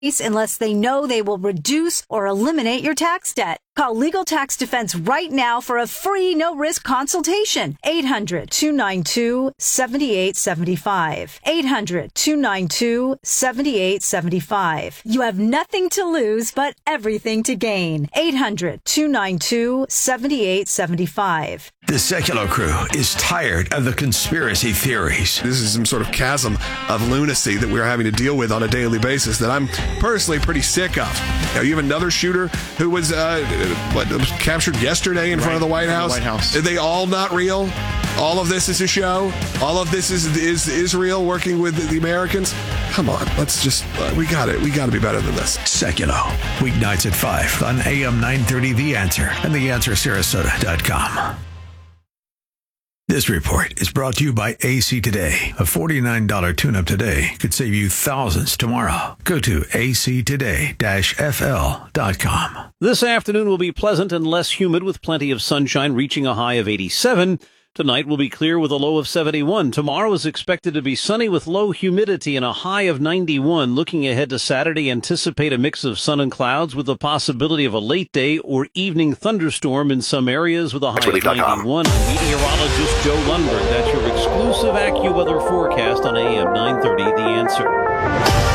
unless they know they will reduce or eliminate your tax debt. Call Legal Tax Defense right now for a free no-risk consultation. 800-292-7875. 800-292-7875. You have nothing to lose but everything to gain. 800-292-7875. The Secular Crew is tired of the conspiracy theories. This is some sort of chasm of lunacy that we're having to deal with on a daily basis that I'm personally pretty sick of. Now, you have another shooter who was captured yesterday in front of the White House. Are they all not real? All of this is a show? All of this is Israel working with the Americans? Come on, let's just, we got to be better than this. Secular, weeknights at 5 on AM 930 The Answer and theanswersarasota.com. This report is brought to you by AC Today. A $49 tune-up today could save you thousands tomorrow. Go to actoday-fl.com. This afternoon will be pleasant and less humid with plenty of sunshine, reaching a high of 87. Tonight will be clear with a low of 71. Tomorrow is expected to be sunny with low humidity and a high of 91. Looking ahead to Saturday, anticipate a mix of sun and clouds with the possibility of a late day or evening thunderstorm in some areas with a high of 91. Meteorologist Joe Lundberg, that's your exclusive AccuWeather forecast on AM 930 The Answer.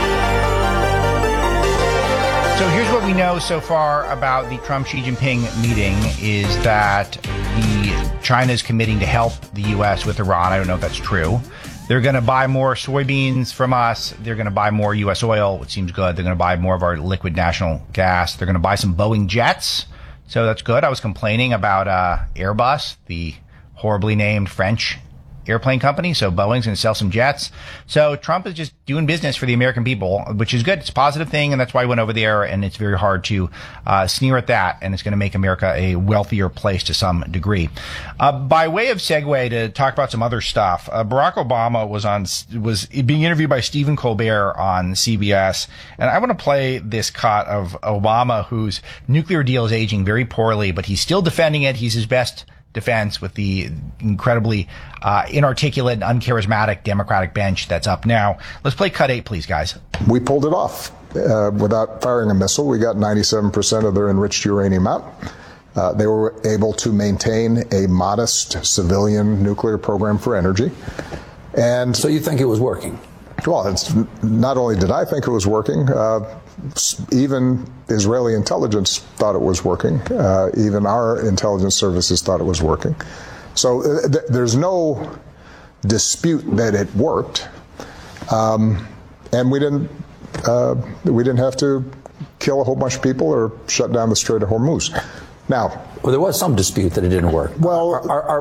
So here's what we know so far about the Trump-Xi Jinping meeting is that China is committing to help the U.S. with Iran. I don't know if that's true. They're going to buy more soybeans from us. They're going to buy more U.S. oil, which seems good. They're going to buy more of our liquid national gas. They're going to buy some Boeing jets. So that's good. I was complaining about Airbus, the horribly named French airplane company. So Boeing's going to sell some jets. So Trump is just doing business for the American people, which is good. It's a positive thing, and that's why he went over there, and it's very hard to sneer at that, and it's going to make America a wealthier place to some degree. By way of segue to talk about some other stuff, Barack Obama was being interviewed by Stephen Colbert on CBS, and I want to play this cut of Obama, whose nuclear deal is aging very poorly, but he's still defending it. He's his best defense with the incredibly inarticulate and uncharismatic Democratic bench that's up now. Let's play cut 8, please, guys. We pulled it off without firing a missile. We got 97% of their enriched uranium out. They were able to maintain a modest civilian nuclear program for energy. And so you think it was working? Well, it's not only did I think it was working, even Israeli intelligence thought it was working. Even our intelligence services thought it was working. So there's no dispute that it worked, and we didn't have to kill a whole bunch of people or shut down the Strait of Hormuz. Now, well, there was some dispute that it didn't work. Well,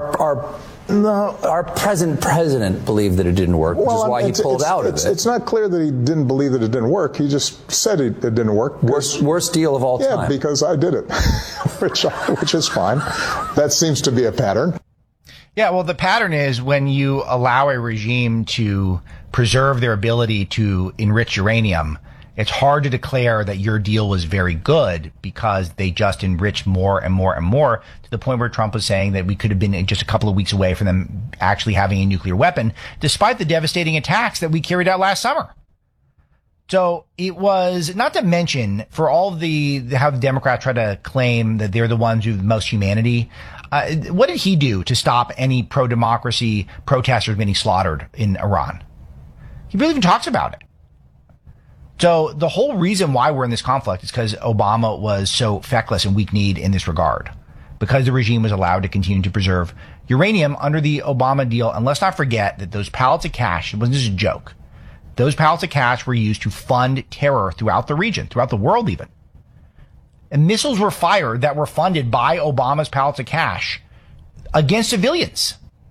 our present president believed that it didn't work, which is why he pulled out of it. It's not clear that he didn't believe that it didn't work. He just said it didn't work. Worst deal of all time. Yeah, because I did it, which is fine. That seems to be a pattern. Yeah, well, the pattern is when you allow a regime to preserve their ability to enrich uranium, it's hard to declare that your deal was very good because they just enriched more and more and more to the point where Trump was saying that we could have been just a couple of weeks away from them actually having a nuclear weapon, despite the devastating attacks that we carried out last summer. So it was, not to mention, for all how the Democrats try to claim that they're the ones who have the most humanity, what did he do to stop any pro-democracy protesters getting slaughtered in Iran? He barely even talks about it. So the whole reason why we're in this conflict is because Obama was so feckless and weak-kneed in this regard, because the regime was allowed to continue to preserve uranium under the Obama deal. And let's not forget that those pallets of cash, it wasn't just a joke. Those pallets of cash were used to fund terror throughout the region, throughout the world even. And missiles were fired that were funded by Obama's pallets of cash against civilians.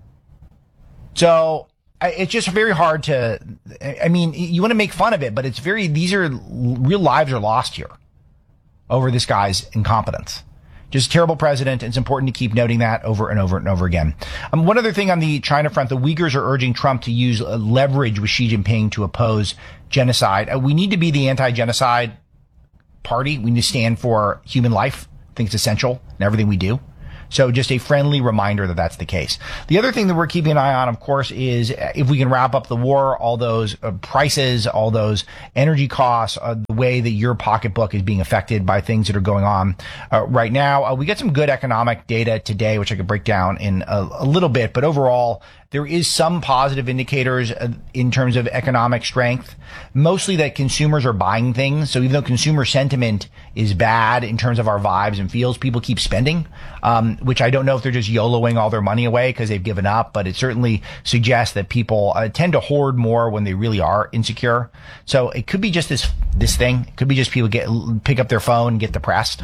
So it's just very hard to, I mean, you want to make fun of it, but these are real lives are lost here over this guy's incompetence. Just a terrible president. It's important to keep noting that over and over and over again. One other thing on the China front, the Uyghurs are urging Trump to use leverage with Xi Jinping to oppose genocide. We need to be the anti-genocide party. We need to stand for human life. I think it's essential in everything we do. So just a friendly reminder that that's the case. The other thing that we're keeping an eye on, of course, is if we can wrap up the war, all those prices, all those energy costs, the way that your pocketbook is being affected by things that are going on right now. We get some good economic data today, which I could break down in a little bit, but overall, there is some positive indicators in terms of economic strength, mostly that consumers are buying things. So even though consumer sentiment is bad in terms of our vibes and feels, people keep spending, which I don't know if they're just YOLOing all their money away because they've given up, but it certainly suggests that people tend to hoard more when they really are insecure. So it could be just this thing. It could be just people pick up their phone and get depressed.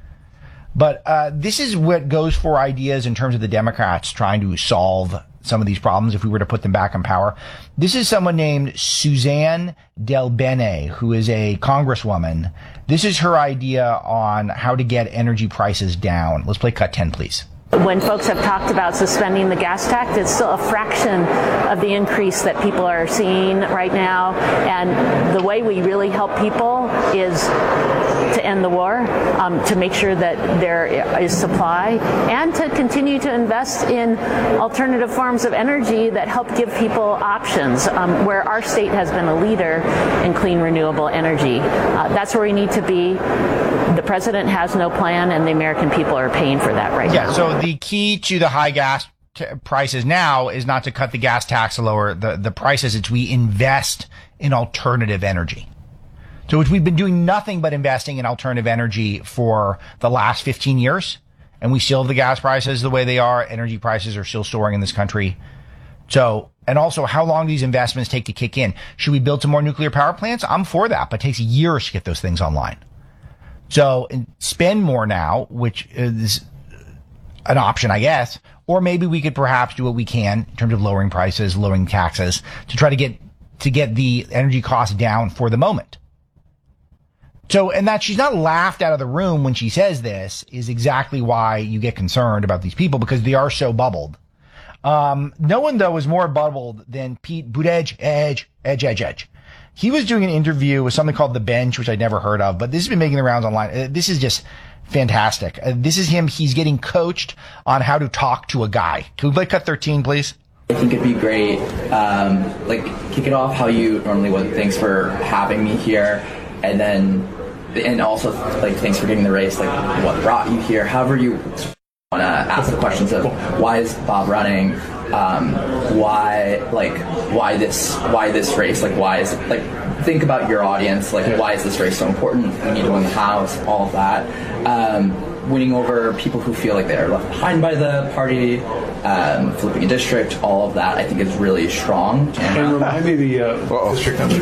But this is what goes for ideas in terms of the Democrats trying to solve some of these problems if we were to put them back in power. This is someone named Suzanne DelBene, who is a congresswoman. This is her idea on how to get energy prices down. Let's play cut 10, please. When folks have talked about suspending the gas tax, it's still a fraction of the increase that people are seeing right now. And the way we really help people is to end the war, to make sure that there is supply, and to continue to invest in alternative forms of energy that help give people options, where our state has been a leader in clean, renewable energy. That's where we need to be. The president has no plan, and the American people are paying for that right now. Yeah, so the key to the high gas prices now is not to cut the gas tax to lower the prices. It's we invest in alternative energy. So we've been doing nothing but investing in alternative energy for the last 15 years, and we still have the gas prices the way they are. Energy prices are still soaring in this country. So, and also how long these investments take to kick in. Should we build some more nuclear power plants? I'm for that, but it takes years to get those things online. So spend more now, which is an option, I guess, or maybe we could perhaps do what we can in terms of lowering prices, lowering taxes to try to get the energy costs down for the moment. So, and that she's not laughed out of the room when she says this is exactly why you get concerned about these people, because they are so bubbled. No one, though, is more bubbled than Pete Buttigieg. He was doing an interview with something called The Bench, which I'd never heard of, but this has been making the rounds online. This is just fantastic. This is him. He's getting coached on how to talk to a guy. Can we play cut 13, please? I think it'd be great, kick it off how you normally would. Thanks for having me here. And also, thanks for getting the race, what brought you here. However you want to ask the questions of why is Bob running, why this race, why is it, think about your audience, why is this race so important, we need to win the House, all of that. Winning over people who feel like they're left behind by the party, flipping a district, all of that, I think is really strong. And remind me the district number.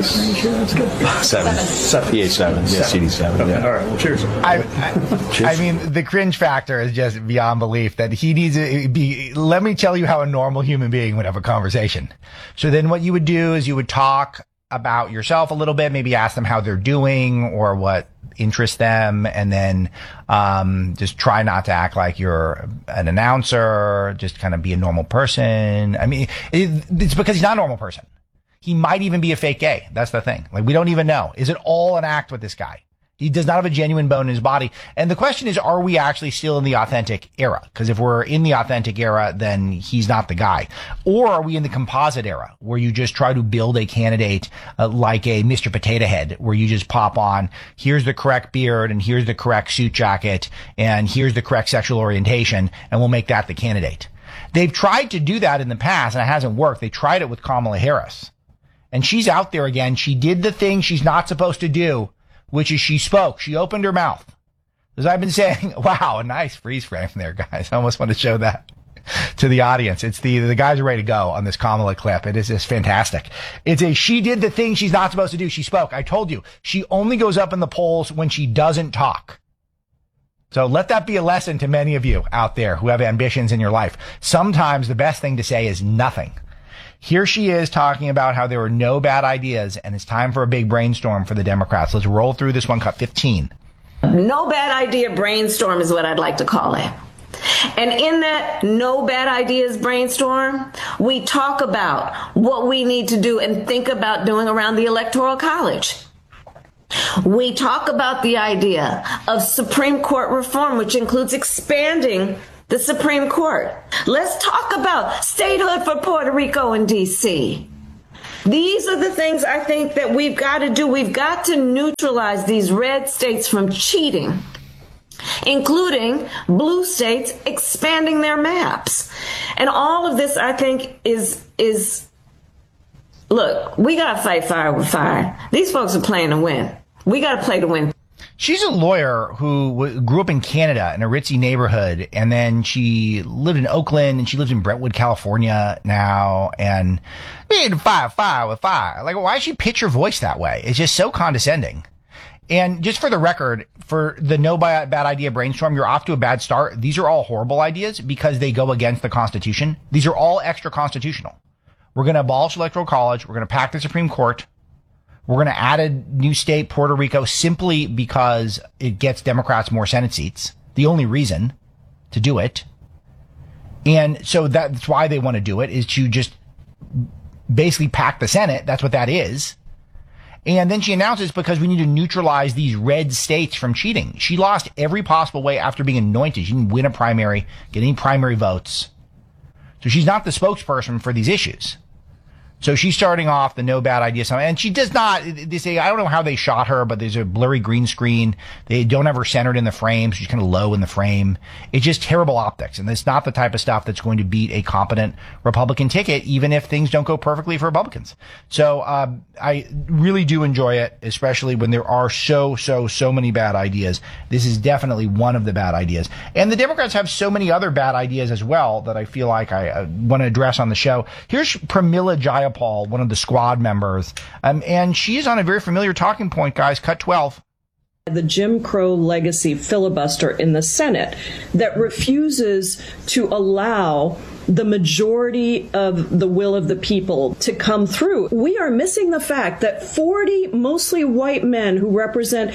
Seven. PH7. Yeah, CD7. Yeah. All right. Well, cheers. I mean, the cringe factor is just beyond belief that he needs to be. Let me tell you how a normal human being would have a conversation. So then what you would do is you would talk about yourself a little bit, maybe ask them how they're doing or what interests them, and then just try not to act like you're an announcer, just kind of be a normal person. I mean, it's because he's not a normal person. He might even be a fake gay. That's the thing. We don't even know. Is it all an act with this guy? He does not have a genuine bone in his body. And the question is, are we actually still in the authentic era? Because if we're in the authentic era, then he's not the guy. Or are we in the composite era, where you just try to build a candidate like a Mr. Potato Head, where you just pop on, here's the correct beard, and here's the correct suit jacket, and here's the correct sexual orientation, and we'll make that the candidate. They've tried to do that in the past, and it hasn't worked. They tried it with Kamala Harris. And she's out there again. She did the thing she's not supposed to do, which is she spoke. She opened her mouth. As I've been saying, wow, a nice freeze frame there, guys. I almost want to show that to the audience. It's the guys are ready to go on this Kamala clip. It is just fantastic. She did the thing she's not supposed to do. She spoke. I told you, she only goes up in the polls when she doesn't talk. So let that be a lesson to many of you out there who have ambitions in your life. Sometimes the best thing to say is nothing. Here she is talking about how there were no bad ideas, and it's time for a big brainstorm for the Democrats. Let's roll through this one, cut 15. No bad idea brainstorm is what I'd like to call it. And in that no bad ideas brainstorm, we talk about what we need to do and think about doing around the Electoral College. We talk about the idea of Supreme Court reform, which includes expanding the Supreme Court. Let's talk about statehood for Puerto Rico and D.C. These are the things I think that we've got to do. We've got to neutralize these red states from cheating, including blue states expanding their maps. And all of this, I think, is look, we got to fight fire with fire. These folks are playing to win. We got to play to win. She's a lawyer who grew up in Canada in a ritzy neighborhood, and then she lived in Oakland, and she lives in Brentwood, California now, and we need to fight fire with fire. Like, why does she pitch her voice that way? It's just so condescending. And just for the record, for the no bad idea brainstorm, you're off to a bad start. These are all horrible ideas because they go against the Constitution. These are all extra constitutional. We're going to abolish electoral college. We're going to pack the Supreme Court. We're going to add a new state, Puerto Rico, simply because it gets Democrats more Senate seats. The only reason to do it. And so that's why they want to do it, is to just basically pack the Senate. That's what that is. And then she announces because we need to neutralize these red states from cheating. She lost every possible way after being anointed. She didn't win a primary, get any primary votes. So she's not the spokesperson for these issues. So she's starting off the no bad idea song, and she does not. They say, I don't know how they shot her, but there's a blurry green screen. They don't have her centered in the frame. She's kind of low in the frame. It's just terrible optics, and it's not the type of stuff that's going to beat a competent Republican ticket, even if things don't go perfectly for Republicans. So I really do enjoy it, especially when there are so many bad ideas. This is definitely one of the bad ideas, and the Democrats have so many other bad ideas as well that I feel like I want to address on the show. Here's Pramila Jayapal, one of the squad members, and she's on a very familiar talking point, guys. Cut 12. The Jim Crow legacy filibuster in the Senate that refuses to allow the majority of the will of the people to come through. We are missing the fact that 40 mostly white men who represent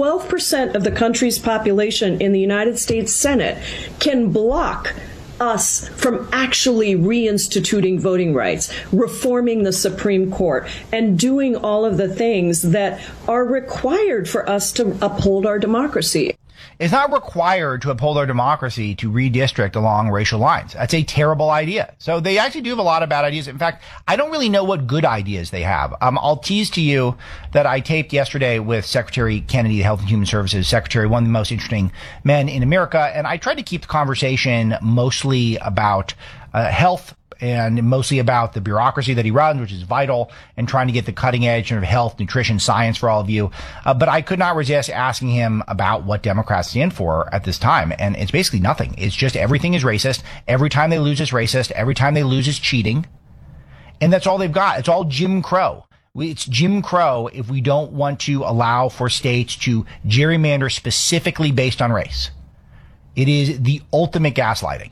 12% of the country's population in the United States Senate can block us from actually reinstituting voting rights, reforming the Supreme Court, and doing all of the things that are required for us to uphold our democracy. It's not required to uphold our democracy to redistrict along racial lines. That's a terrible idea. So they actually do have a lot of bad ideas. In fact, I don't really know what good ideas they have. I'll tease to you that I taped yesterday with Secretary Kennedy, the Health and Human Services Secretary, one of the most interesting men in America. And I tried to keep the conversation mostly about health, and mostly about the bureaucracy that he runs, which is vital, and trying to get the cutting edge of health, nutrition, science for all of you. But I could not resist asking him about what Democrats stand for at this time. And it's basically nothing. It's just everything is racist. Every time they lose, it's racist. Every time they lose, it's cheating. And that's all they've got. It's all Jim Crow. It's Jim Crow if we don't want to allow for states to gerrymander specifically based on race. It is the ultimate gaslighting.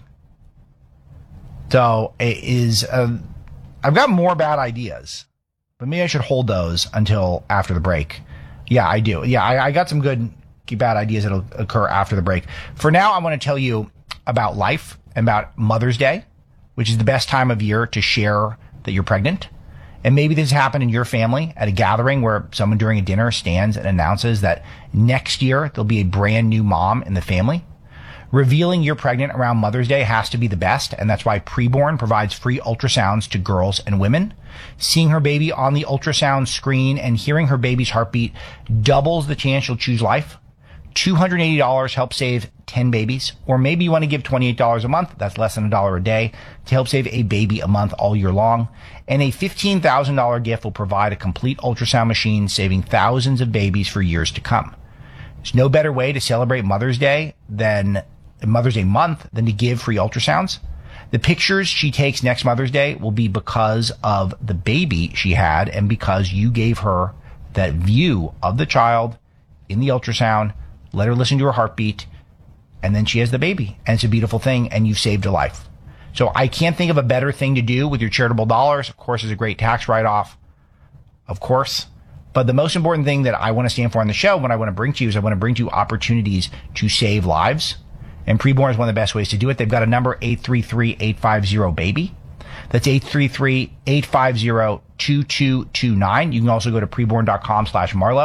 So it is, I've got more bad ideas, but maybe I should hold those until after the break. Yeah, I do. Yeah, I got some good bad ideas that'll occur after the break. For now, I want to tell you about life and about Mother's Day, which is the best time of year to share that you're pregnant. And maybe this happened in your family at a gathering where someone during a dinner stands and announces that next year there'll be a brand new mom in the family. Revealing you're pregnant around Mother's Day has to be the best, and that's why Preborn provides free ultrasounds to girls and women. Seeing her baby on the ultrasound screen and hearing her baby's heartbeat doubles the chance you'll choose life. $280 helps save 10 babies, or maybe you want to give $28 a month, that's less than $1 a day, to help save a baby a month all year long. And a $15,000 gift will provide a complete ultrasound machine, saving thousands of babies for years to come. There's no better way to celebrate Mother's Day month than to give free ultrasounds. The pictures she takes next Mother's Day will be because of the baby she had and because you gave her that view of the child in the ultrasound, let her listen to her heartbeat, and then she has the baby. And it's a beautiful thing, and you've saved a life. So I can't think of a better thing to do with your charitable dollars. Of course, there's a great tax write-off. Of course. But the most important thing that I want to stand for on the show, what I want to bring to you, is I want to bring to you opportunities to save lives. And Preborn is one of the best ways to do it. They've got a number, 833-850-BABY. That's 833-850-2229. You can also go to preborn.com/Marlowe.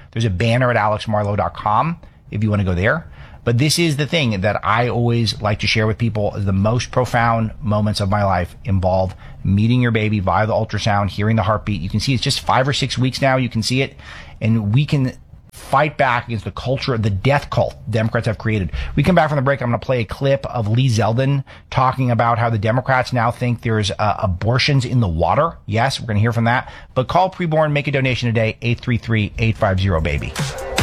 There's a banner at alexmarlowe.com if you want to go there. But this is the thing that I always like to share with people. The most profound moments of my life involve meeting your baby via the ultrasound, hearing the heartbeat. You can see it's just 5 or 6 weeks now. You can see it. And we can fight back against the culture, the death cult Democrats have created. We come back from the break. I'm going to play a clip of Lee Zeldin talking about how the Democrats now think there's abortions in the water. Yes, we're going to hear from that. But call preborn, make a donation today, 833-850-BABY.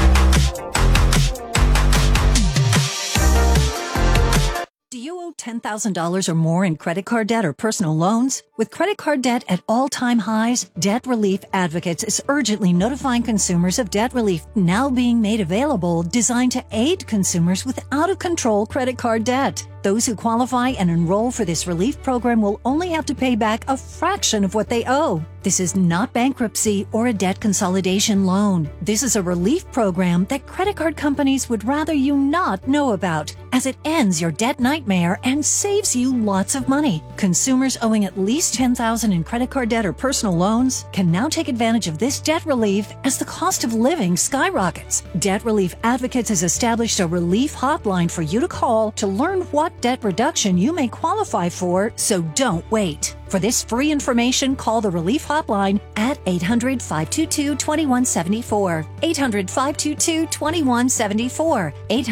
Do you owe $10,000 or more in credit card debt or personal loans? With credit card debt at all-time highs, Debt Relief Advocates is urgently notifying consumers of debt relief now being made available, designed to aid consumers with out-of-control credit card debt. Those who qualify and enroll for this relief program will only have to pay back a fraction of what they owe. This is not bankruptcy or a debt consolidation loan. This is a relief program that credit card companies would rather you not know about, as it ends your debt nightmare and saves you lots of money. Consumers owing at least $10,000 in credit card debt or personal loans can now take advantage of this debt relief as the cost of living skyrockets. Debt Relief Advocates has established a relief hotline for you to call to learn what debt reduction you may qualify for, so don't wait. For this free information, call the Relief Hotline at 800-522-2174. 800-522-2174.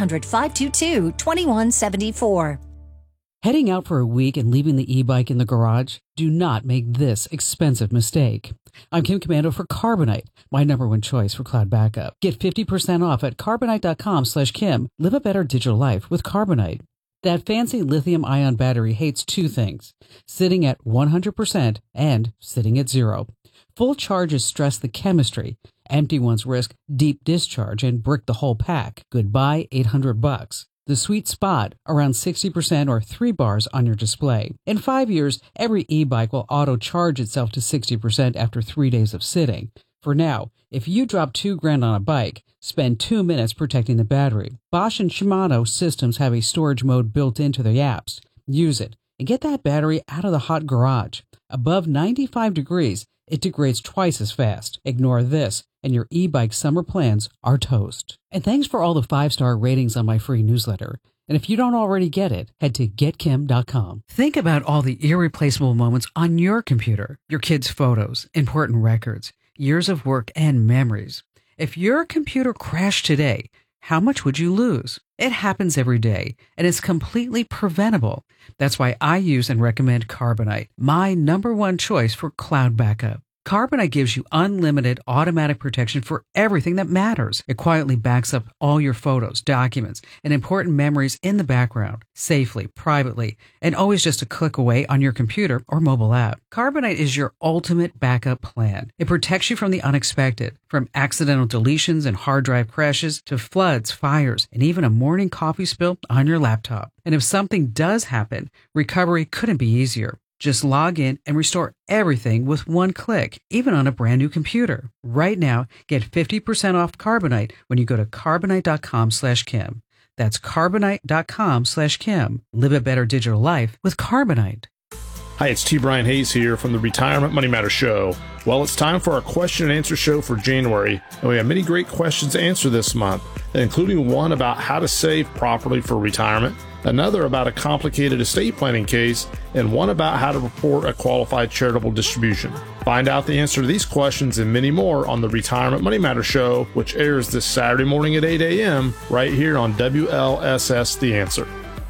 800-522-2174. Heading out for a week and leaving the e-bike in the garage? Do not make this expensive mistake. I'm Kim Commando for Carbonite, my #1 choice for cloud backup. Get 50% off at Carbonite.com/Kim. Live a better digital life with Carbonite. That fancy lithium-ion battery hates two things: sitting at 100% and sitting at 0. Full charges stress the chemistry. Empty ones risk deep discharge and brick the whole pack. Goodbye $800. The sweet spot, around 60% or 3 bars on your display. In 5 years, every e-bike will auto-charge itself to 60% after 3 days of sitting. For now, if you drop $2,000 on a bike, spend 2 minutes protecting the battery. Bosch and Shimano systems have a storage mode built into their apps. Use it and get that battery out of the hot garage. Above 95 degrees, it degrades twice as fast. Ignore this, and your e-bike summer plans are toast. And thanks for all the 5-star ratings on my free newsletter. And if you don't already get it, head to getkim.com. Think about all the irreplaceable moments on your computer, your kids' photos, important records, years of work, and memories. If your computer crashed today, how much would you lose? It happens every day, and it's completely preventable. That's why I use and recommend Carbonite, my #1 choice for cloud backup. Carbonite gives you unlimited automatic protection for everything that matters. It quietly backs up all your photos, documents, and important memories in the background, safely, privately, and always just a click away on your computer or mobile app. Carbonite is your ultimate backup plan. It protects you from the unexpected, from accidental deletions and hard drive crashes to floods, fires, and even a morning coffee spill on your laptop. And if something does happen, recovery couldn't be easier. Just log in and restore everything with one click, even on a brand new computer. Right now, get 50% off Carbonite when you go to Carbonite.com/Kim. That's Carbonite.com/Kim. Live a better digital life with Carbonite. Hi, it's T. Brian Hayes here from the Retirement Money Matter Show. Well, it's time for our question and answer show for January, and we have many great questions to answer this month, including one about how to save properly for retirement, another about a complicated estate planning case, and one about how to report a qualified charitable distribution. Find out the answer to these questions and many more on the Retirement Money Matter Show, which airs this Saturday morning at 8 a.m. right here on WLSS The Answer.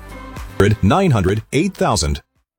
900-8000.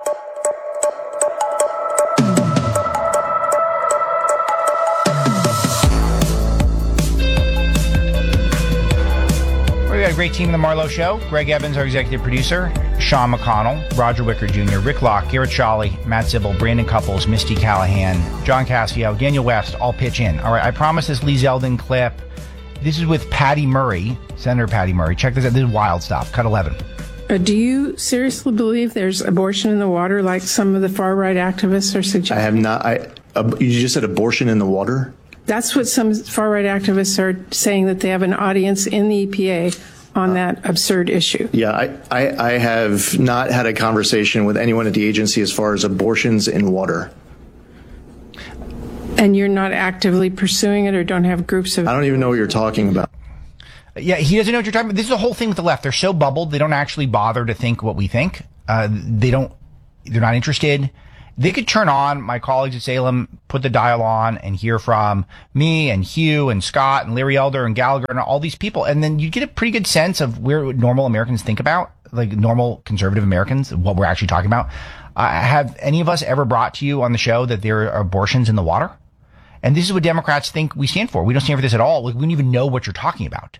We got a great team in the Marlowe Show. Greg Evans, our executive producer, Sean McConnell, Roger Wicker Jr., Rick Locke, Garrett Shawley, Matt Zibble, Brandon Couples, Misty Callahan, John Cassio, Daniel West, all pitch in. All right, I promised this Lee Zeldin clip. This is with Patty Murray, Senator Patty Murray. Check this out. This is wild stuff. Cut 11. Do you seriously believe there's abortion in the water like some of the far-right activists are suggesting? I have not. You just said abortion in the water? That's what some far-right activists are saying, that they have an audience in the EPA on that absurd issue. Yeah, I have not had a conversation with anyone at the agency as far as abortions in water. And you're not actively pursuing it or don't have groups of... I don't even know what you're talking about. Yeah, he doesn't know what you're talking about. This is the whole thing with the left. They're so bubbled, they don't actually bother to think what we think. They're not interested. They could turn on my colleagues at Salem, put the dial on, and hear from me and Hugh and Scott and Larry Elder and Gallagher and all these people. And then you get a pretty good sense of where normal Americans think about, like normal conservative Americans, what we're actually talking about. Have any of us ever brought to you on the show that there are abortions in the water? And this is what Democrats think we stand for. We don't stand for this at all. We don't even know what you're talking about.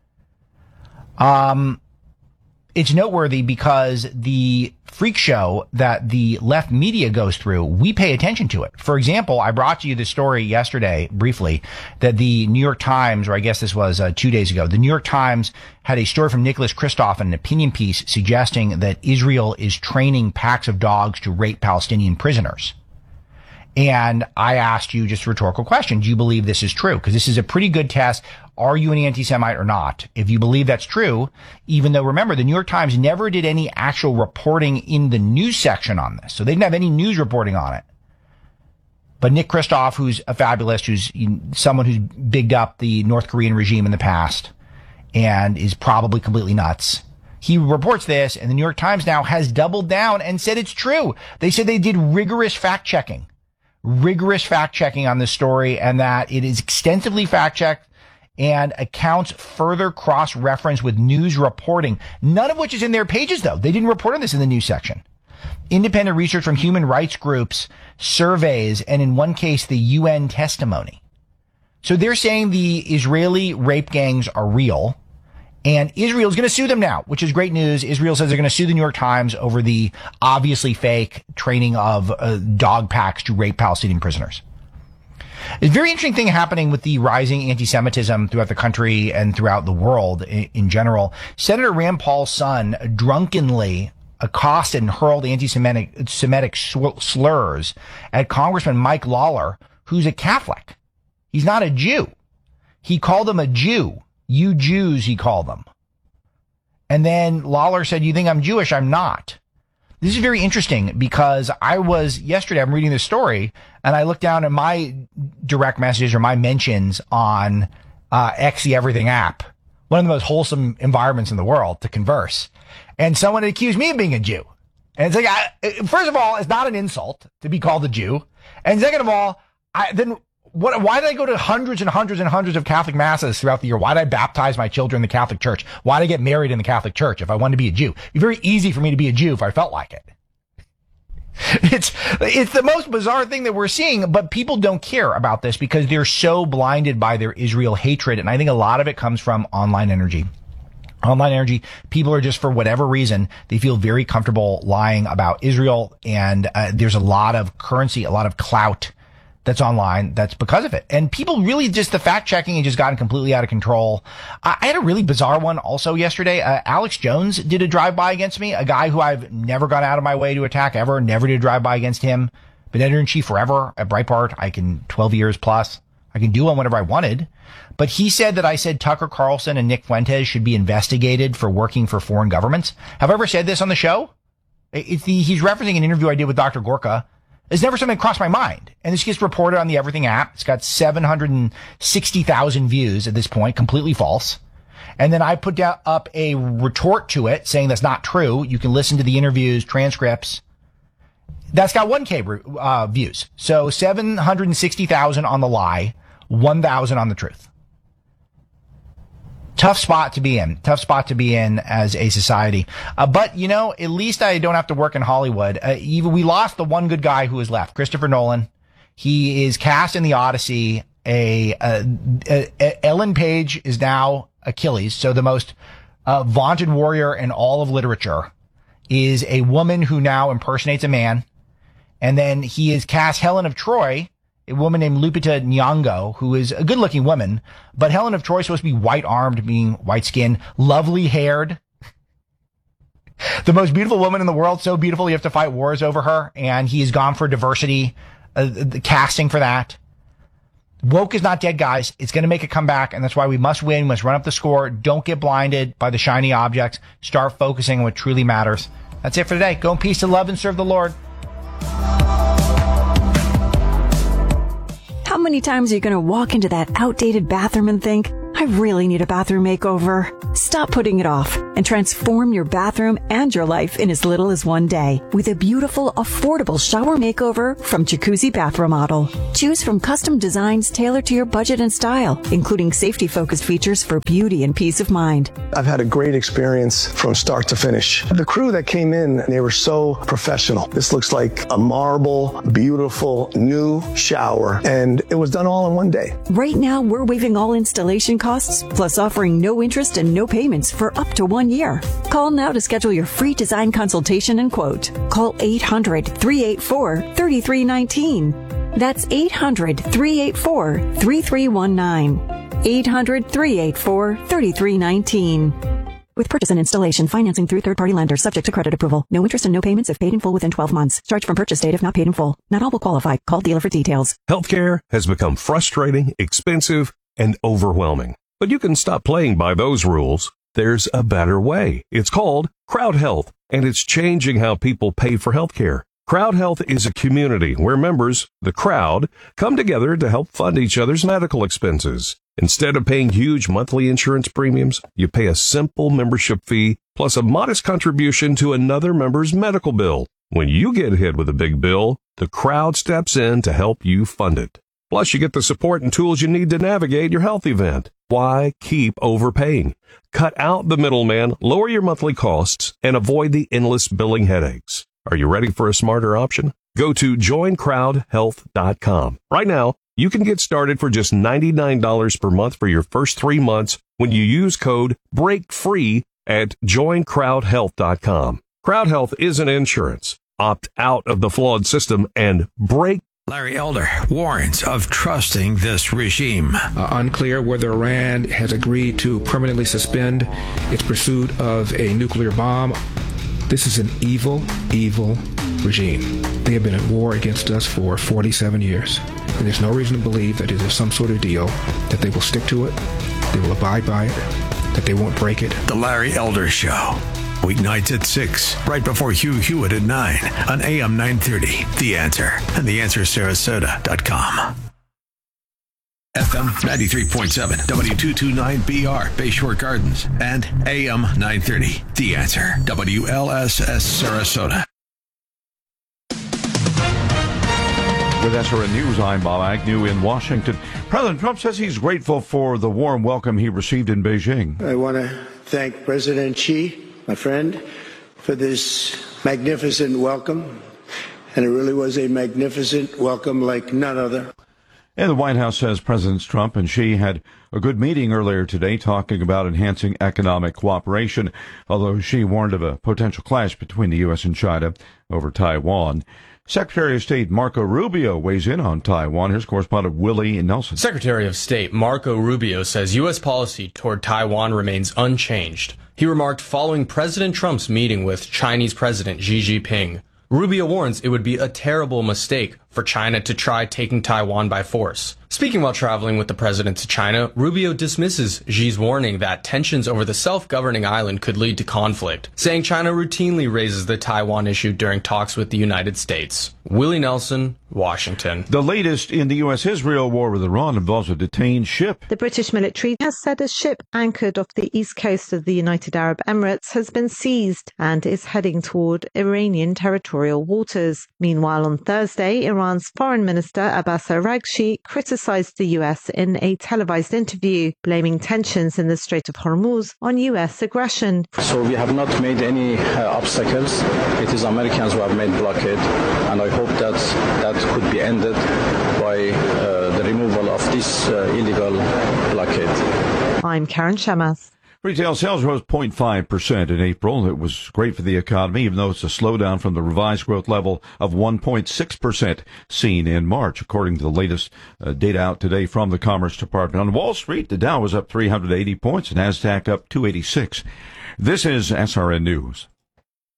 It's noteworthy because the freak show that the left media goes through, we pay attention to it. For example, I brought to you the story yesterday, briefly, that the New York Times, or I guess this was 2 days ago, the New York Times had a story from Nicholas Kristof, an opinion piece suggesting that Israel is training packs of dogs to rape Palestinian prisoners. And I asked you just a rhetorical question. Do you believe this is true? Because this is a pretty good test. Are you an anti-Semite or not? If you believe that's true, even though, remember, the New York Times never did any actual reporting in the news section on this. So they didn't have any news reporting on it. But Nick Kristof, who's a fabulist, who's someone who's bigged up the North Korean regime in the past and is probably completely nuts, he reports this, and the New York Times now has doubled down and said it's true. They said they did rigorous fact-checking on this story, and that it is extensively fact-checked and accounts further cross-reference with news reporting, none of which is in their pages, though. They didn't report on this in the news section. Independent research from human rights groups, surveys, and in one case, the UN testimony. So they're saying the Israeli rape gangs are real, and Israel is going to sue them now, which is great news. Israel says they're going to sue the New York Times over the obviously fake training of dog packs to rape Palestinian prisoners. It's a very interesting thing happening with the rising anti-Semitism throughout the country and throughout the world in general. Senator Rand Paul's son drunkenly accosted and hurled anti-Semitic slurs at Congressman Mike Lawler, who's a Catholic. He's not a Jew. He called him a Jew. You Jews, he called them. And then Lawler said, you think I'm Jewish? I'm not. This is very interesting because yesterday I'm reading this story and I looked down at my direct messages or my mentions on X, the Everything app, one of the most wholesome environments in the world to converse. And someone accused me of being a Jew. And it's like, first of all, it's not an insult to be called a Jew. And second of all, why did I go to hundreds and hundreds and hundreds of Catholic masses throughout the year? Why did I baptize my children in the Catholic Church? Why did I get married in the Catholic Church if I wanted to be a Jew? It'd be very easy for me to be a Jew if I felt like it. It's the most bizarre thing that we're seeing, but people don't care about this because they're so blinded by their Israel hatred. And I think a lot of it comes from online energy. Online energy, people are just, for whatever reason, they feel very comfortable lying about Israel. And there's a lot of currency, a lot of clout that's online. That's because of it. And people really just, the fact checking has just gotten completely out of control. I had a really bizarre one also yesterday. Alex Jones did a drive-by against me, a guy who I've never gone out of my way to attack ever, never did a drive-by against him. Been editor-in-chief forever at Breitbart. 12 years plus. I can do one whenever I wanted. But he said that I said Tucker Carlson and Nick Fuentes should be investigated for working for foreign governments. Have I ever said this on the show? He's referencing an interview I did with Dr. Gorka. It's never something that crossed my mind. And this gets reported on the Everything app. It's got 760,000 views at this point, completely false. And then I put up a retort to it saying that's not true. You can listen to the interviews, transcripts. That's got 1K views. So 760,000 on the lie, 1,000 on the truth. Tough spot to be in as a society. But, at least I don't have to work in Hollywood. We lost the one good guy who is left, Christopher Nolan. He is cast in the Odyssey. Ellen Page is now Achilles. So the most vaunted warrior in all of literature is a woman who now impersonates a man. And then he has cast Helen of Troy, a woman named Lupita Nyong'o, who is a good-looking woman, but Helen of Troy is supposed to be white-armed, being white-skinned, lovely-haired. The most beautiful woman in the world, so beautiful you have to fight wars over her, and he has gone for diversity, the casting for that. Woke is not dead, guys. It's going to make a comeback, and that's why we must win. We must run up the score. Don't get blinded by the shiny objects. Start focusing on what truly matters. That's it for today. Go in peace to love and serve the Lord. How many times are you going to walk into that outdated bathroom and think, I really need a bathroom makeover? Stop putting it off and transform your bathroom and your life in as little as one day with a beautiful, affordable shower makeover from Jacuzzi Bath Remodel. Choose from custom designs tailored to your budget and style, including safety-focused features for beauty and peace of mind. I've had a great experience from start to finish. The crew that came in, they were so professional. This looks like a marble, beautiful, new shower, and it was done all in one day. Right now, we're waiving all installation costs, plus offering no interest and no payments for up to 1 year. Call now to schedule your free design consultation and quote. Call 800-384-3319. That's 800-384-3319. 800-384-3319. With purchase and installation, financing through third-party lenders, subject to credit approval. No interest and no payments if paid in full within 12 months. Charge from purchase date if not paid in full. Not all will qualify. Call dealer for details. Healthcare has become frustrating, expensive, and overwhelming. But you can stop playing by those rules. There's a better way. It's called Crowd Health, and it's changing how people pay for healthcare. Crowd Health is a community where members, the crowd, come together to help fund each other's medical expenses. Instead of paying huge monthly insurance premiums, you pay a simple membership fee plus a modest contribution to another member's medical bill. When you get hit with a big bill, the crowd steps in to help you fund it. Plus, you get the support and tools you need to navigate your health event. Why keep overpaying? Cut out the middleman, lower your monthly costs, and avoid the endless billing headaches. Are you ready for a smarter option? Go to joincrowdhealth.com. Right now, you can get started for just $99 per month for your first 3 months when you use code BREAKFREE at joincrowdhealth.com. Crowd Health isn't insurance. Opt out of the flawed system and break. Larry Elder warns of trusting this regime. Unclear whether Iran has agreed to permanently suspend its pursuit of a nuclear bomb. This is an evil, evil regime. They have been at war against us for 47 years. And there's no reason to believe that it is some sort of deal, that they will stick to it, they will abide by it, that they won't break it. The Larry Elder Show. Weeknights at 6, right before Hugh Hewitt at 9 on AM 930. The Answer and theanswersarasota.com. FM 93.7, W229BR, Bayshore Gardens, and AM 930. The Answer, WLSS Sarasota. With SRN News, I'm Bob Agnew in Washington. President Trump says he's grateful for the warm welcome he received in Beijing. I want to thank President Xi, my friend, for this magnificent welcome. And it really was a magnificent welcome like none other. And the White House says Presidents Trump and Xi had a good meeting earlier today talking about enhancing economic cooperation, although Xi warned of a potential clash between the U.S. and China over Taiwan. Secretary of State Marco Rubio weighs in on Taiwan. Here's correspondent Willie Nelson. Secretary of State Marco Rubio says U.S. policy toward Taiwan remains unchanged. He remarked following President Trump's meeting with Chinese President Xi Jinping. Rubio warns it would be a terrible mistake for China to try taking Taiwan by force. Speaking while traveling with the president to China, Rubio dismisses Xi's warning that tensions over the self-governing island could lead to conflict, saying China routinely raises the Taiwan issue during talks with the United States. Willie Nelson, Washington. The latest in the U.S.-Israel war with Iran involves a detained ship. The British military has said a ship anchored off the east coast of the United Arab Emirates has been seized and is heading toward Iranian territorial waters. Meanwhile, on Thursday, Iran's Foreign Minister Abbas Araghchi criticized the U.S. in a televised interview, blaming tensions in the Strait of Hormuz on U.S. aggression. So we have not made any obstacles. It is Americans who have made blockade, and I hope that could be ended by the removal of this illegal blockade. I'm Karen Shemas. Retail sales rose 0.5% in April. It was great for the economy, even though it's a slowdown from the revised growth level of 1.6% seen in March, according to the latest data out today from the Commerce Department. On Wall Street, the Dow was up 380 points, and NASDAQ up 286. This is SRN News.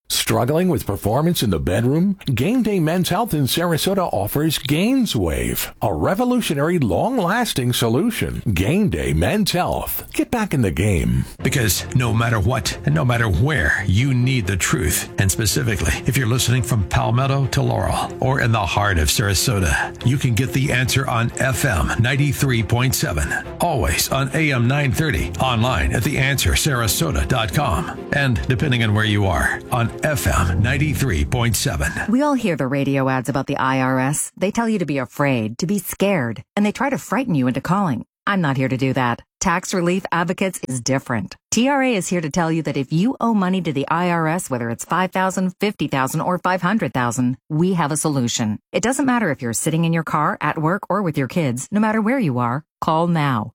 Struggling with performance in the bedroom? Game Day Men's Health in Sarasota offers GainsWave, a revolutionary, long-lasting solution. Game Day Men's Health. Get back in the game. Because no matter what and no matter where, you need the truth. And specifically, if you're listening from Palmetto to Laurel or in the heart of Sarasota, you can get The Answer on FM 93.7. Always on AM 930. Online at theanswersarasota.com. And depending on where you are, on FM 93.7. We all hear the radio ads about the IRS. They tell you to be afraid, to be scared, and they try to frighten you into calling. I'm not here to do that. Tax Relief Advocates is different. TRA is here to tell you that if you owe money to the IRS, whether it's $5,000, $50,000, or $500,000, we have a solution. It doesn't matter if you're sitting in your car, at work, or with your kids. No matter where you are, call now.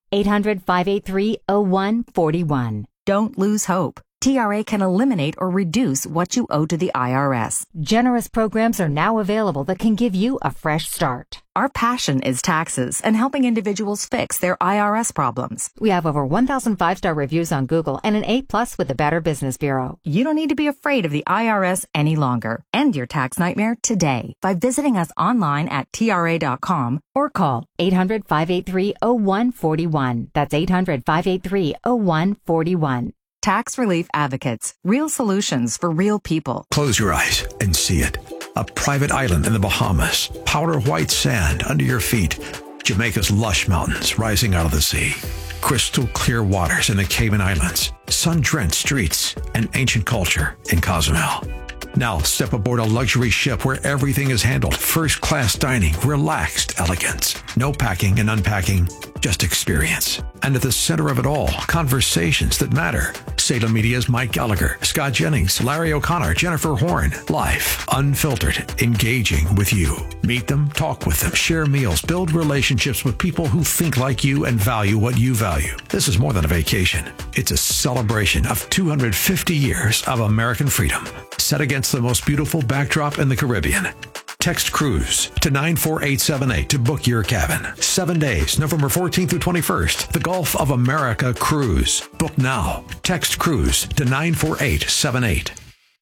800-583-0141. Don't lose hope. TRA can eliminate or reduce what you owe to the IRS. Generous programs are now available that can give you a fresh start. Our passion is taxes and helping individuals fix their IRS problems. We have over 1,000 5-star reviews on Google and an A+ with the Better Business Bureau. You don't need to be afraid of the IRS any longer. End your tax nightmare today by visiting us online at TRA.com or call 800-583-0141. That's 800-583-0141. Tax Relief Advocates. Real solutions for real people. Close your eyes and see it. A private island in the Bahamas. Powder white sand under your feet. Jamaica's lush mountains rising out of the sea. Crystal clear waters in the Cayman Islands. Sun-drenched streets and ancient culture in Cozumel. Now step aboard a luxury ship where everything is handled. First-class dining, relaxed elegance. No packing and unpacking, just experience. And at the center of it all, conversations that matter. Salem Media's Mike Gallagher, Scott Jennings, Larry O'Connor, Jennifer Horn. Life, unfiltered, engaging with you. Meet them, talk with them, share meals, build relationships with people who think like you and value what you value. This is more than a vacation. It's a celebration of 250 years of American freedom, set against the most beautiful backdrop in the Caribbean. Text Cruise to 94878 to book your cabin. 7 days, November 14th through 21st. The Gulf of America Cruise. Book now. Text Cruise to 94878.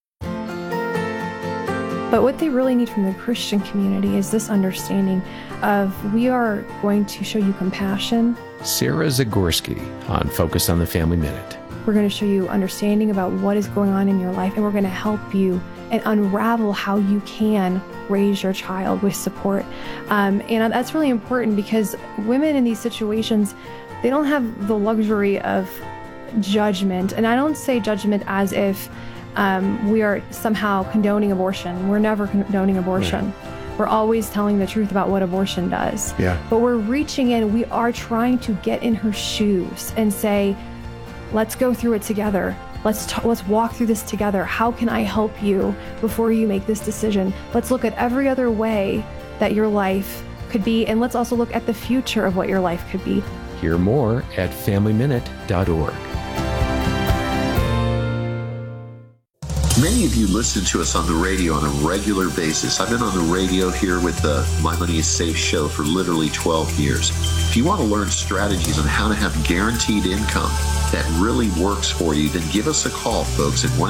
But what they really need from the Christian community is this understanding of we are going to show you compassion. Sarah Zagorski on Focus on the Family Minute. We're going to show you understanding about what is going on in your life, and we're going to help you and unravel how you can raise your child with support. And that's really important because women in these situations, they don't have the luxury of judgment. And I don't say judgment as if we are somehow condoning abortion. We're never condoning abortion. Right. We're always telling the truth about what abortion does. Yeah. But we're reaching in, we are trying to get in her shoes and say, let's go through it together. Let's walk through this together. How can I help you before you make this decision? Let's look at every other way that your life could be, and let's also look at the future of what your life could be. Hear more at FamilyMinute.org. Many of you listen to us on the radio on a regular basis. I've been on the radio here with the My Money is Safe show for literally 12 years. If you want to learn strategies on how to have guaranteed income that really works for you, then give us a call, folks, at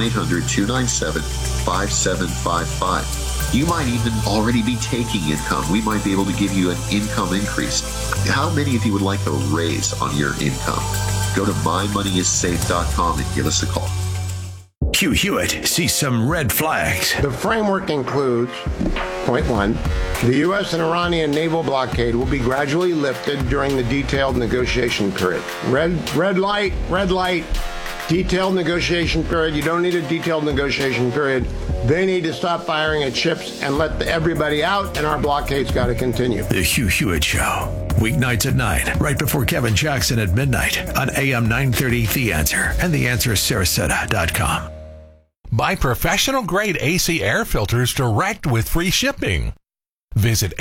1-800-297-5755. You might even already be taking income. We might be able to give you an income increase. How many of you would like a raise on your income? Go to mymoneyissafe.com and give us a call. Hugh Hewitt sees some red flags. The framework includes, point one, the U.S. and Iranian naval blockade will be gradually lifted during the detailed negotiation period. Red light, detailed negotiation period. You don't need a detailed negotiation period. They need to stop firing at ships and let everybody out, and our blockade's got to continue. The Hugh Hewitt Show. Weeknights at 9, right before Kevin Jackson at midnight on AM 930 The Answer and theanswersarasota.com. Buy professional-grade AC air filters direct with free shipping. Visit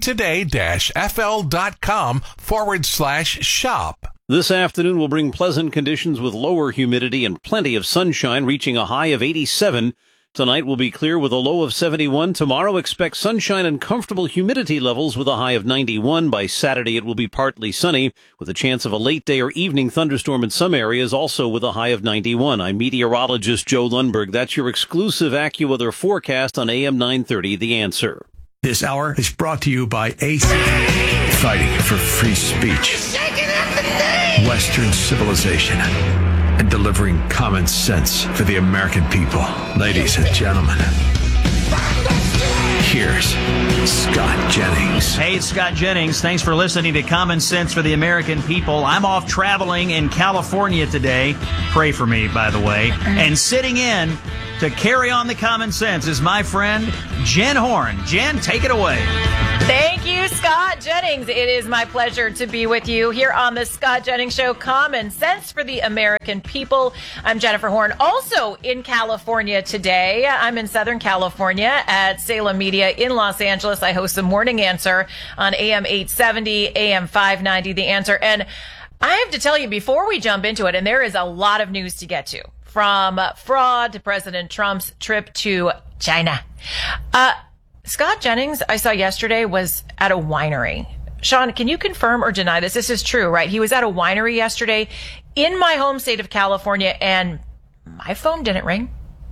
actoday-fl.com/shop. This afternoon will bring pleasant conditions with lower humidity and plenty of sunshine, reaching a high of 87. Tonight will be clear with a low of 71. Tomorrow, expect sunshine and comfortable humidity levels with a high of 91. By Saturday, it will be partly sunny with a chance of a late day or evening thunderstorm in some areas, also with a high of 91. I'm meteorologist Joe Lundberg. That's your exclusive AccuWeather forecast on AM 930, The Answer. This hour is brought to you by AC, fighting for free speech, Western civilization, and delivering common sense for the American people. Ladies and gentlemen, here's Scott Jennings. Hey, it's Scott Jennings. Thanks for listening to Common Sense for the American People. I'm off traveling in California today. Pray for me, by the way. And sitting in to carry on the common sense is my friend Jen Horn. Jen, take it away. Thank you, Scott Jennings. It is my pleasure to be with you here on the Scott Jennings Show, Common Sense for the American People. I'm Jennifer Horn, also in California today. I'm in Southern California at Salem Media in Los Angeles. I host the Morning Answer on AM 870, AM 590, The Answer. And I have to tell you, before we jump into it, and there is a lot of news to get to, from fraud to President Trump's trip to China. Scott Jennings, I saw yesterday, was at a winery. Sean, can you confirm or deny this? This is true, right? He was at a winery yesterday in my home state of California, and my phone didn't ring.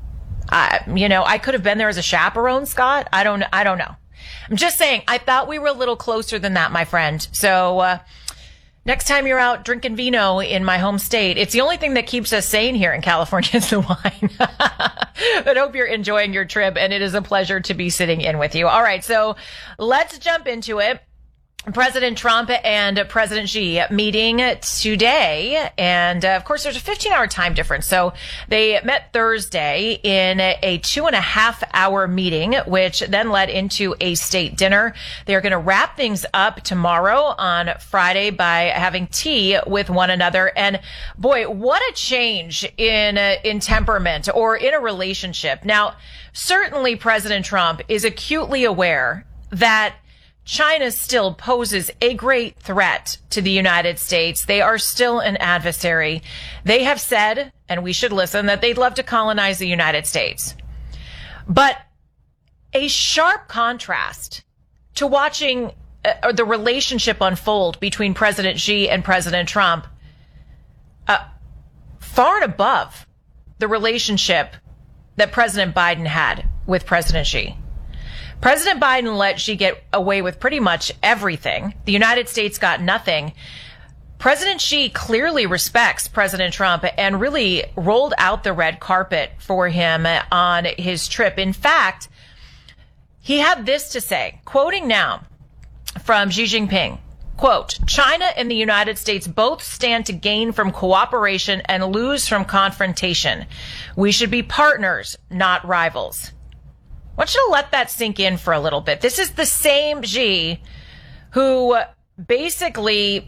I could have been there as a chaperone, Scott. I don't know. I'm just saying, I thought we were a little closer than that, my friend. So, next time you're out drinking vino in my home state, it's the only thing that keeps us sane here in California is the wine. But hope you're enjoying your trip, and it is a pleasure to be sitting in with you. All right, so let's jump into it. President Trump and President Xi meeting today. And of course, there's a 15-hour time difference. So they met Thursday in a 2.5-hour meeting, which then led into a state dinner. They're going to wrap things up tomorrow on Friday by having tea with one another. And boy, what a change in temperament or in a relationship. Now, certainly President Trump is acutely aware that China still poses a great threat to the United States. They are still an adversary. They have said, and we should listen, that they'd love to colonize the United States. But a sharp contrast to watching the relationship unfold between President Xi and President Trump, far and above the relationship that President Biden had with President Xi. President Biden let Xi get away with pretty much everything. The United States got nothing. President Xi clearly respects President Trump and really rolled out the red carpet for him on his trip. In fact, he had this to say, quoting now from Xi Jinping, quote, "China and the United States both stand to gain from cooperation and lose from confrontation. We should be partners, not rivals." I want you to let that sink in for a little bit. This is the same Xi who basically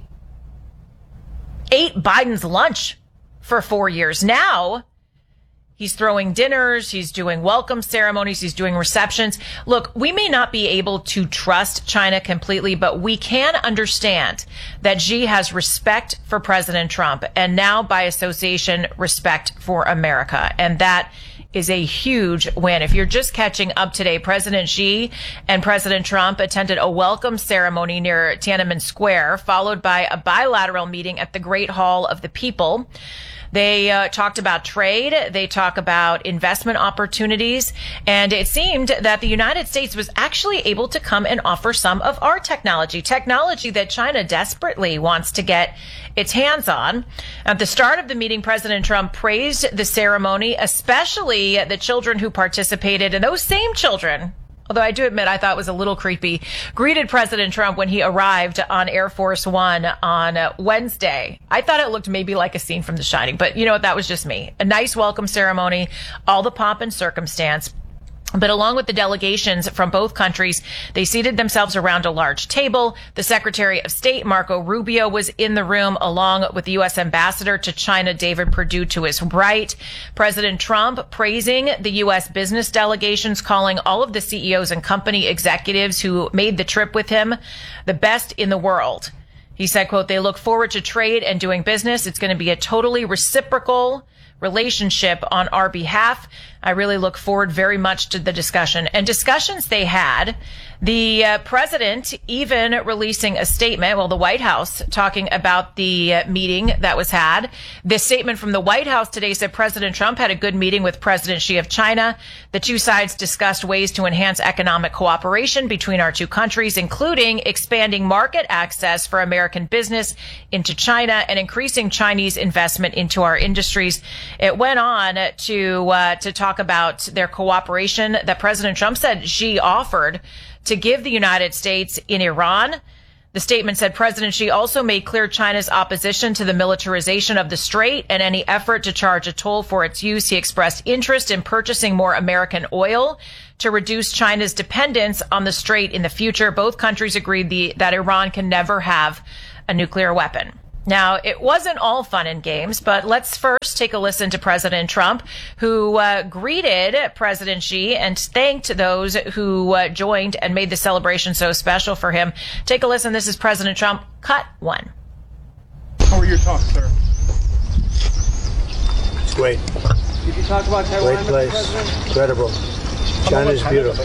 ate Biden's lunch for 4 years. Now he's throwing dinners, he's doing welcome ceremonies, he's doing receptions. Look, we may not be able to trust China completely, but we can understand that Xi has respect for President Trump and now by association, respect for America. And that is a huge win. If you're just catching up today, President Xi and President Trump attended a welcome ceremony near Tiananmen Square, followed by a bilateral meeting at the Great Hall of the People. They talked about trade. They talk about investment opportunities. And it seemed that the United States was actually able to come and offer some of our technology that China desperately wants to get its hands on. At the start of the meeting, President Trump praised the ceremony, especially the children who participated. And those same children, although I do admit I thought it was a little creepy, greeted President Trump when he arrived on Air Force One on Wednesday. I thought it looked maybe like a scene from The Shining, but you know what? That was just me. A nice welcome ceremony, all the pomp and circumstance. But along with the delegations from both countries, they seated themselves around a large table. The Secretary of State, Marco Rubio, was in the room along with the U.S. Ambassador to China, David Perdue, to his right. President Trump praising the U.S. business delegations, calling all of the CEOs and company executives who made the trip with him the best in the world. He said, quote, "They look forward to trade and doing business. It's going to be a totally reciprocal relationship on our behalf. I really look forward very much to the discussion and discussions they had. The president even releasing a statement, the White House talking about the meeting that was had. This statement from the White House today said President Trump had a good meeting with President Xi of China. The two sides discussed ways to enhance economic cooperation between our two countries, including expanding market access for American business into China and increasing Chinese investment into our industries. It went on to talk about their cooperation that President Trump said Xi offered to give the United States in Iran. The statement said President Xi also made clear China's opposition to the militarization of the strait and any effort to charge a toll for its use. He expressed interest in purchasing more American oil to reduce China's dependence on the strait in the future. Both countries agreed that Iran can never have a nuclear weapon. Now, it wasn't all fun and games, but let's first take a listen to President Trump, who greeted President Xi and thanked those who joined and made the celebration so special for him. Take a listen. This is President Trump, cut 1. How are your talks, sir? It's great. Did you talk about Taiwan? Great place. Incredible. China's beautiful.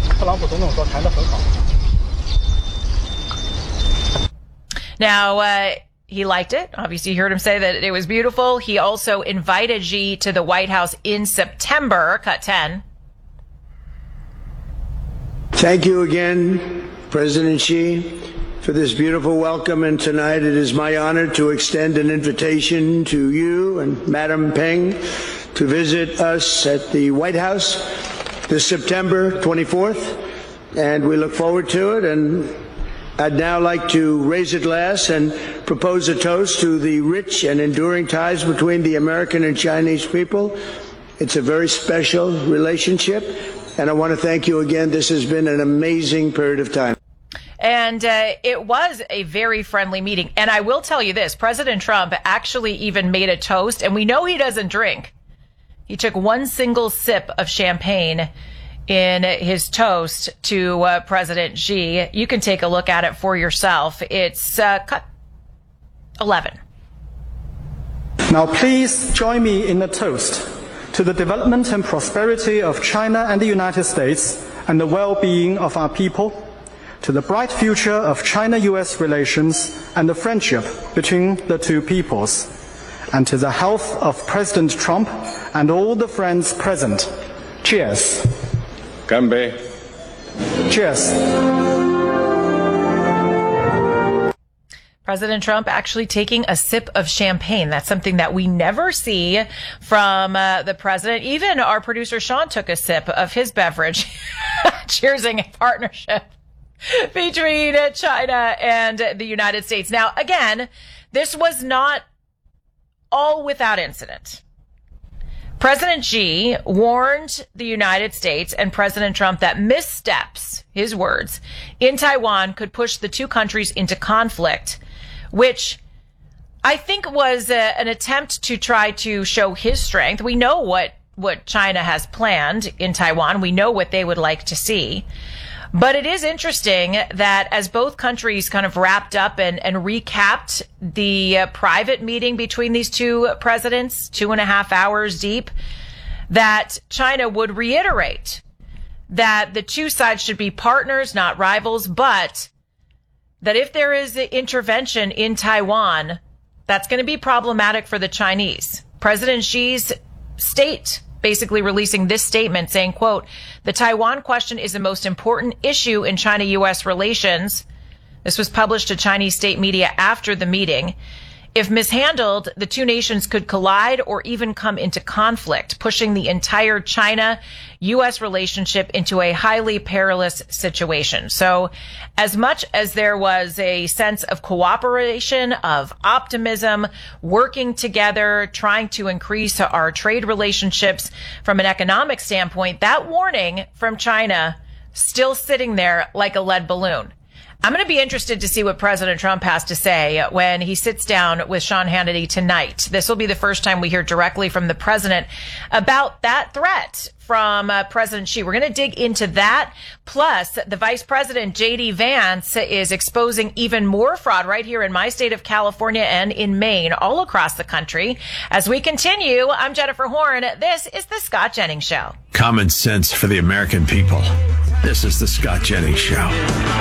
Now, he liked it. Obviously, you heard him say that it was beautiful. He also invited Xi to the White House in September. Cut 10. Thank you again, President Xi, for this beautiful welcome. And tonight it is my honor to extend an invitation to you and Madam Peng to visit us at the White House this September 24th. And we look forward to it. And I'd now like to raise a glass and propose a toast to the rich and enduring ties between the American and Chinese people. It's a very special relationship, and I want to thank you again. This has been an amazing period of time. And it was a very friendly meeting. And I will tell you this, President Trump actually even made a toast, and we know he doesn't drink. He took one single sip of champagne in his toast to President Xi. You can take a look at it for yourself. It's cut 11. Now please join me in a toast to the development and prosperity of China and the United States and the well-being of our people, to the bright future of China-US relations and the friendship between the two peoples, and to the health of President Trump and all the friends present. Cheers. Ganbei. Cheers. President Trump actually taking a sip of champagne. That's something that we never see from the president. Even our producer Sean took a sip of his beverage, cheersing a partnership between China and the United States. Now, again, this was not all without incident. President Xi warned the United States and President Trump that missteps, his words, in Taiwan could push the two countries into conflict, which I think was an attempt to try to show his strength. We know what China has planned in Taiwan. We know what they would like to see. But it is interesting that as both countries kind of wrapped up and recapped the private meeting between these two presidents, 2.5 hours deep, that China would reiterate that the two sides should be partners, not rivals, but that if there is intervention in Taiwan, that's going to be problematic for the Chinese. President Xi's state basically releasing this statement saying, quote, the Taiwan question is the most important issue in China-U.S. relations. This was published to Chinese state media after the meeting. If mishandled, the two nations could collide or even come into conflict, pushing the entire China-U.S. relationship into a highly perilous situation. So as much as there was a sense of cooperation, of optimism, working together, trying to increase our trade relationships from an economic standpoint, that warning from China still sitting there like a lead balloon. I'm going to be interested to see what President Trump has to say when he sits down with Sean Hannity tonight. This will be the first time we hear directly from the president about that threat from President Xi. We're going to dig into that. Plus, the Vice President, J.D. Vance, is exposing even more fraud right here in my state of California and in Maine, all across the country. As we continue, I'm Jennifer Horn. This is The Scott Jennings Show. Common sense for the American people. This is The Scott Jennings Show.